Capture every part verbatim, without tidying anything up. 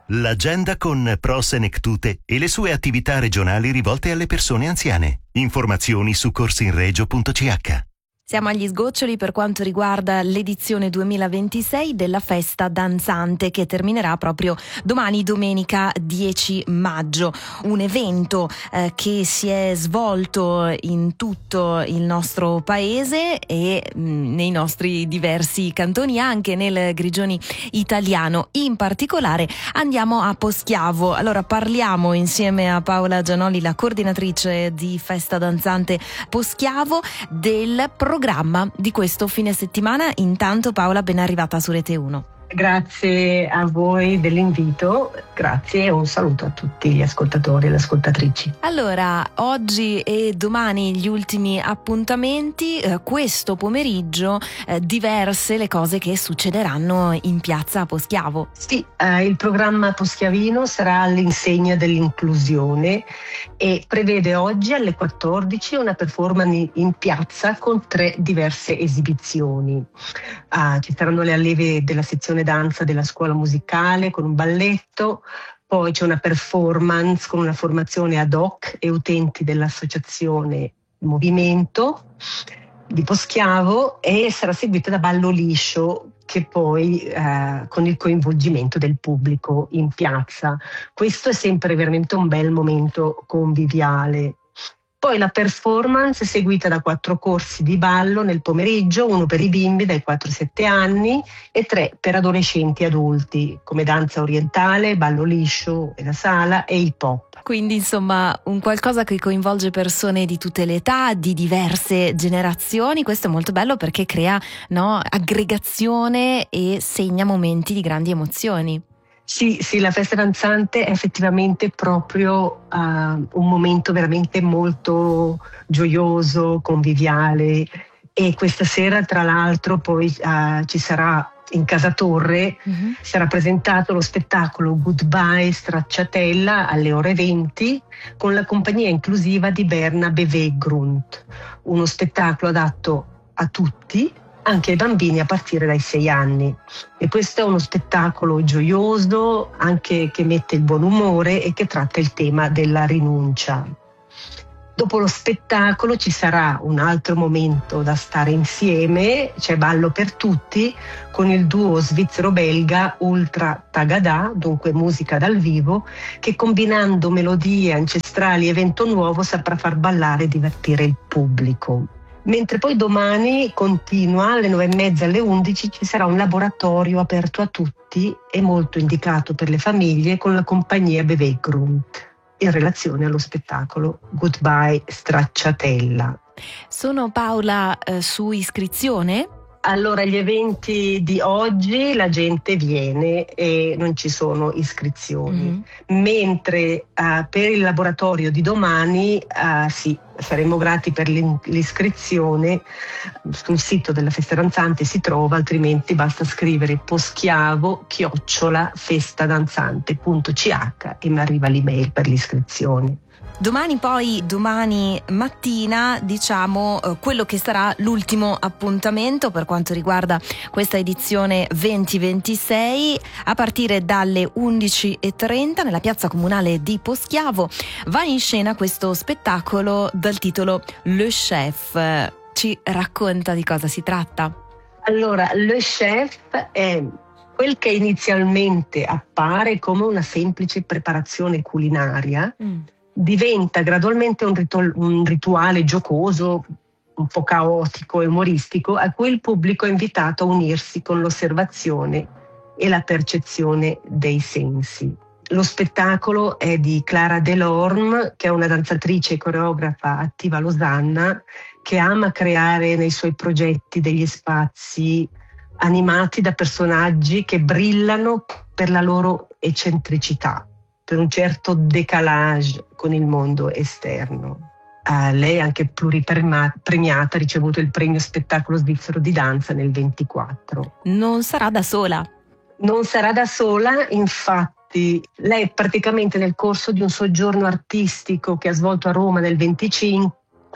l'agenda con Pro Senectute e le sue attività regionali rivolte alle persone anziane. Informazioni su corsinregio punto c h. Siamo agli sgoccioli per quanto riguarda l'edizione duemilaventisei della Festa Danzante, che terminerà proprio domani, domenica dieci maggio. Un evento eh, che si è svolto in tutto il nostro paese e mh, nei nostri diversi cantoni, anche nel Grigioni italiano. In particolare andiamo a Poschiavo. Allora parliamo insieme a Paola Gianoli, la coordinatrice di Festa Danzante Poschiavo, del programma programma di questo fine settimana. Intanto Paola, ben arrivata su Rete uno. Grazie a voi dell'invito, grazie e un saluto a tutti gli ascoltatori e le ascoltatrici. Allora, oggi e domani gli ultimi appuntamenti, eh, questo pomeriggio eh, diverse le cose che succederanno in piazza a Poschiavo. Sì, eh, il programma poschiavino sarà all'insegna dell'inclusione e prevede oggi alle quattordici una performance in piazza con tre diverse esibizioni. Ah, ci saranno le allievi della sezione danza della scuola musicale con un balletto, poi c'è una performance con una formazione ad hoc e utenti dell'associazione Movimento di Poschiavo, e sarà seguita da ballo liscio, che poi eh, con il coinvolgimento del pubblico in piazza. Questo è sempre veramente un bel momento conviviale. Poi la performance è seguita da quattro corsi di ballo nel pomeriggio, uno per i bimbi dai quattro ai sette anni e tre per adolescenti e adulti, come danza orientale, ballo liscio e la sala e hip hop. Quindi insomma un qualcosa che coinvolge persone di tutte le età, di diverse generazioni. Questo è molto bello perché crea, no, aggregazione e segna momenti di grandi emozioni. Sì, sì, la festa danzante è effettivamente proprio uh, un momento veramente molto gioioso, conviviale, e questa sera tra l'altro poi uh, ci sarà in Casa Torre, uh-huh. sarà presentato lo spettacolo Goodbye Stracciatella alle ore venti con la compagnia inclusiva di Berna Beweggrund, uno spettacolo adatto a tutti, anche ai bambini a partire dai sei anni. E questo è uno spettacolo gioioso, anche che mette il buon umore e che tratta il tema della rinuncia. Dopo lo spettacolo ci sarà un altro momento da stare insieme, c'è ballo per tutti con il duo svizzero-belga Ultra Tagada, dunque musica dal vivo, che combinando melodie ancestrali e vento nuovo saprà far ballare e divertire il pubblico. Mentre poi domani continua alle nove e mezza alle undici ci sarà un laboratorio aperto a tutti e molto indicato per le famiglie con la compagnia Beweggrund in relazione allo spettacolo Goodbye Stracciatella. Sono Paola eh, su iscrizione? Allora, gli eventi di oggi la gente viene e non ci sono iscrizioni, mm-hmm. mentre uh, per il laboratorio di domani uh, sì, saremo grati per l'iscrizione. Sul sito della Festa Danzante si trova, altrimenti basta scrivere poschiavo chiocciola festadanzante punto c h e mi arriva l'email per l'iscrizione. Domani poi, domani mattina, diciamo eh, quello che sarà l'ultimo appuntamento per quanto riguarda questa edizione duemilaventisei, a partire dalle undici e trenta nella piazza comunale di Poschiavo va in scena questo spettacolo dal titolo Le Chef. Ci racconta di cosa si tratta? Allora, Le Chef è quel che inizialmente appare come una semplice preparazione culinaria, mm. diventa gradualmente un, ritu- un rituale giocoso, un po' caotico e umoristico, a cui il pubblico è invitato a unirsi con l'osservazione e la percezione dei sensi. Lo spettacolo è di Clara Delorme, che è una danzatrice e coreografa attiva a Losanna, che ama creare nei suoi progetti degli spazi animati da personaggi che brillano per la loro eccentricità, per un certo décalage con il mondo esterno. Uh, lei è anche pluripremiata, ha ricevuto il premio spettacolo svizzero di danza nel ventiquattro. Non sarà da sola? Non sarà da sola, infatti lei praticamente nel corso di un soggiorno artistico che ha svolto a Roma nel venticinque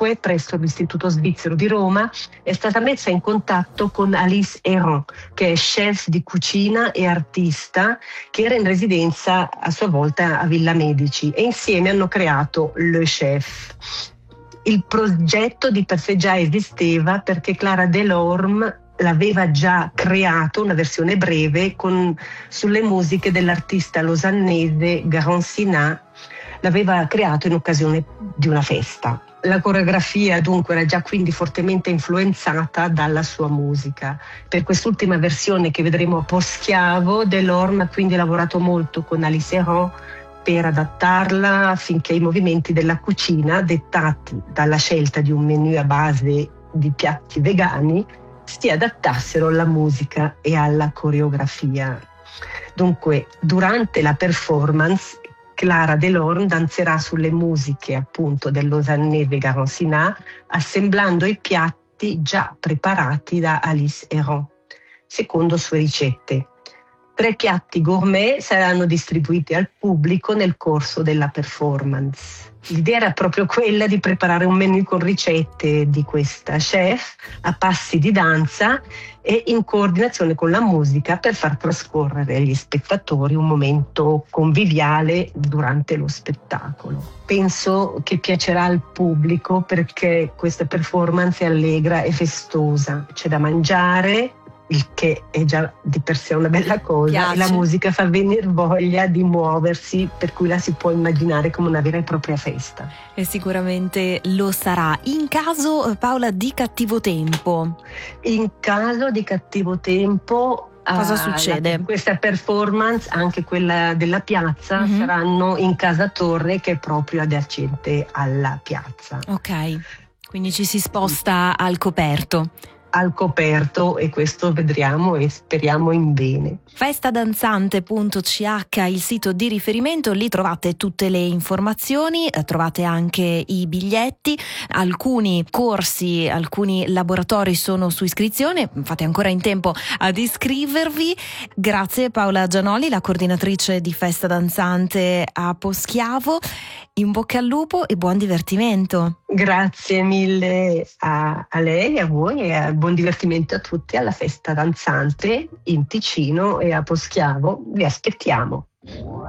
cinque, presso l'Istituto Svizzero di Roma, è stata messa in contatto con Alice Héron, che è chef di cucina e artista, che era in residenza a sua volta a Villa Medici, e insieme hanno creato Le Chef. Il progetto di per sé già esisteva perché Clara Delorme l'aveva già creato, una versione breve, con, sulle musiche dell'artista lausanese Garancina. L'aveva creato in occasione di una festa. La coreografia dunque era già quindi fortemente influenzata dalla sua musica. Per quest'ultima versione che vedremo a Poschiavo, Delorme ha quindi lavorato molto con Alice Héron per adattarla affinché i movimenti della cucina, dettati dalla scelta di un menù a base di piatti vegani, si adattassero alla musica e alla coreografia. Dunque, durante la performance, Clara Delorme danzerà sulle musiche appunto del lausanese Garancina, assemblando i piatti già preparati da Alice Héron, secondo sue ricette. Tre piatti gourmet saranno distribuiti al pubblico nel corso della performance. L'idea era proprio quella di preparare un menù con ricette di questa chef a passi di danza e in coordinazione con la musica per far trascorrere agli spettatori un momento conviviale durante lo spettacolo. Penso che piacerà al pubblico perché questa performance è allegra e festosa. C'è da mangiare, il che è già di per sé una bella cosa, Piace. E la musica fa venire voglia di muoversi, per cui la si può immaginare come una vera e propria festa. E sicuramente lo sarà. In caso, Paola, di cattivo tempo? In caso di cattivo tempo, cosa uh, succede? La, questa performance, anche quella della piazza, Mm-hmm. saranno in Casa Torre, che è proprio adiacente alla piazza. Ok, quindi ci si sposta al coperto. Al coperto, e questo vedremo e speriamo in bene. festadanzante punto c h il sito di riferimento, lì trovate tutte le informazioni, trovate anche i biglietti, alcuni corsi, alcuni laboratori sono su iscrizione, fate ancora in tempo ad iscrivervi. Grazie Paola Gianoli, la coordinatrice di Festa Danzante a Poschiavo, in bocca al lupo e buon divertimento. Grazie mille a, a lei, a voi, e a buon divertimento a tutti alla Festa Danzante in Ticino e a Poschiavo. Vi aspettiamo.